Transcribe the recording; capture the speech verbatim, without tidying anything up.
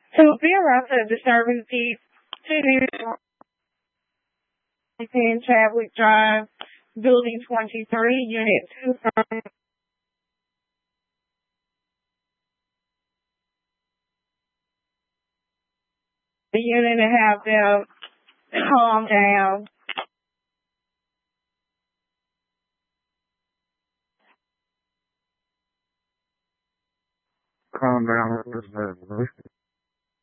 To be around the disturbances, to ten Chadwick Drive, Building twenty-three, Unit two, from the unit and have them calm down. Calm down.